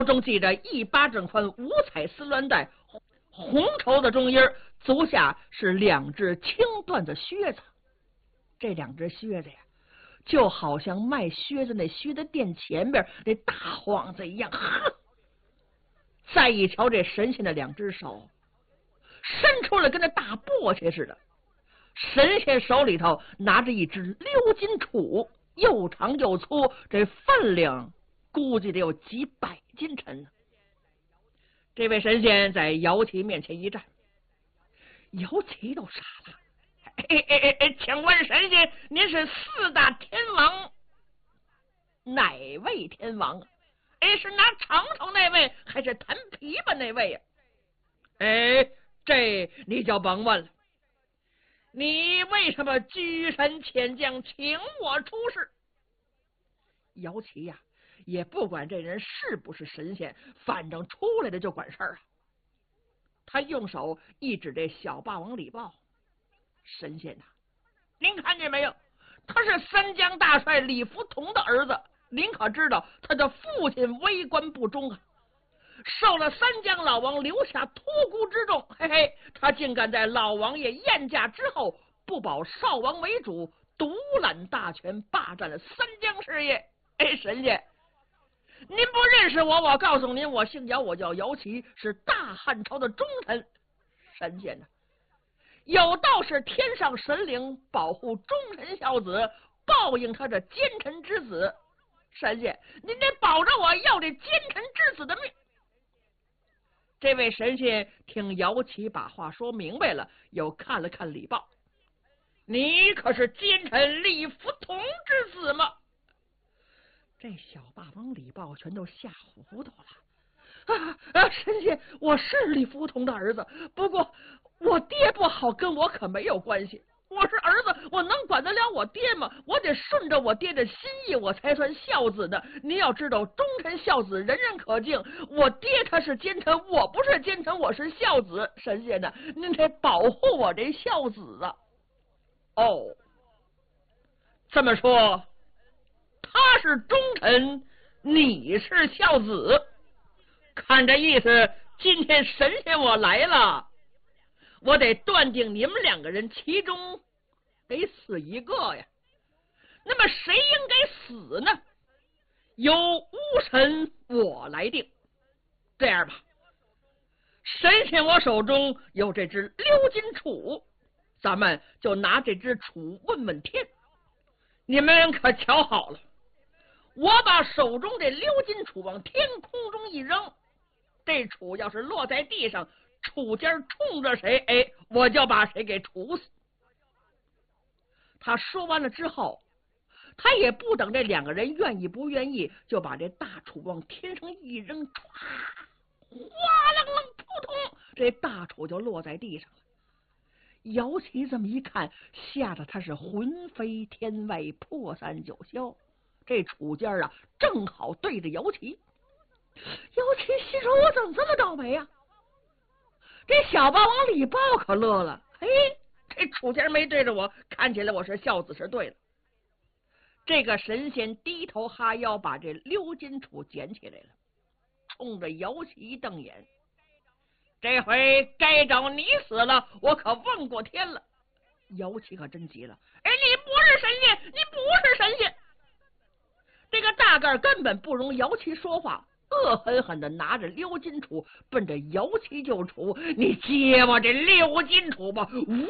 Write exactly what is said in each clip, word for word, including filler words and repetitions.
中系着一巴掌宽五彩丝缎带，红绸的中衣，足下是两只青缎子靴子。这两只靴子呀，就好像卖靴子那靴子店前边那大幌子一样。呵，再一瞧这神仙的两只手，伸出来跟那大簸箕似的。神仙手里头拿着一只鎏金杵，又长又粗，这分量估计得有几百斤沉呢。这位神仙在姚琦面前一站，姚琦都傻了。哎哎哎哎，请问神仙，您是四大天王哪位天王啊？哎，是拿长头那位，还是弹琵琶那位呀、啊？哎，这你就甭问了。你为什么居神遣将请我出世？姚琦呀、啊，也不管这人是不是神仙，反正出来的就管事儿啊。他用手一指这小霸王李豹，神仙呐、啊，您看见没有？他是三江大帅李福同的儿子，您可知道他的父亲为官不忠啊，受了三江老王留下托孤之重，嘿嘿，他竟敢在老王爷宴驾之后，不保少王为主，独揽大权，霸占了三江事业。哎，神仙，您不认识我，我告诉您，我姓姚，我叫姚琦，是大汉朝的忠臣。神仙呢、啊，有道是天上神灵保护忠臣孝子，报应他这奸臣之子。神仙，您得保着我要这奸臣之子的命。这位神仙听姚琦把话说明白了，又看了看李豹，你可是奸臣李福同之子吗？这小霸王李豹全都吓糊涂了。啊啊！神仙，我是李福同的儿子，不过我爹不好，跟我可没有关系。我是儿子，我能管得了我爹吗？我得顺着我爹的心意，我才算孝子的。您要知道，忠臣孝子人人可敬。我爹他是奸臣，我不是奸臣，我是孝子。神仙呢，您得保护我这孝子啊！哦，这么说，他是忠臣，你是孝子。看这意思，今天神仙我来了，我得断定你们两个人其中得死一个呀。那么谁应该死呢？由巫神我来定。这样吧，神仙我手中有这只鎏金杵，咱们就拿这只杵问问天。你们可瞧好了，我把手中这鎏金杵往天空中一扔，这杵要是落在地上，杵尖冲着谁，哎，我就把谁给处死。他说完了之后，他也不等这两个人愿意不愿意，就把这大杵往天上一扔，唰，哗啷啷，扑通，这大杵就落在地上了。姚琦这么一看，吓得他是魂飞天外，破散九霄。这杵尖啊，正好对着姚琦。姚琦心说：“我怎么这么倒霉呀、啊？”这小霸王李豹可乐了，嘿，这杵尖没对着我，看起来我是孝子是对的。这个神仙低头哈腰，把这鎏金杵捡起来了，冲着姚琦一瞪眼：“这回该找你死了，我可问过天了。”姚琦可真急了：“哎，你不是神仙，你不是神仙！”这个大个根本不容姚琦说话，恶狠狠的拿着鎏金杵奔着姚琦就杵：“你接我这鎏金杵吧！”呜，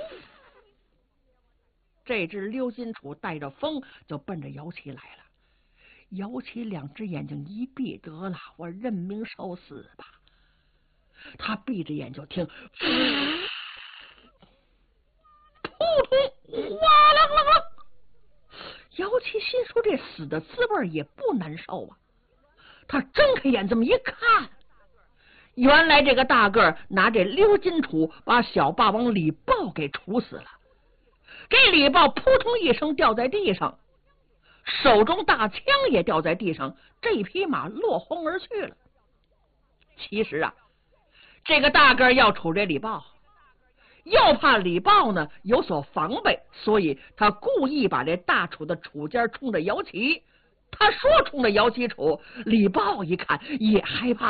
这只鎏金杵带着风就奔着姚琦来了。姚琦两只眼睛一闭，得了，我认命受死吧。他闭着眼就听，扑通，哗啦啦啦。姚琦心说，这死的滋味也不难受啊。他睁开眼这么一看，原来这个大个拿这鎏金杵把小霸王李豹给处死了。这李豹扑通一声掉在地上，手中大枪也掉在地上，这匹马落荒而去了。其实啊，这个大个要处这李豹，又怕李豹呢有所防备，所以他故意把这大杵的杵尖冲着姚琦， 他说冲着姚启楚，李豹一看也害怕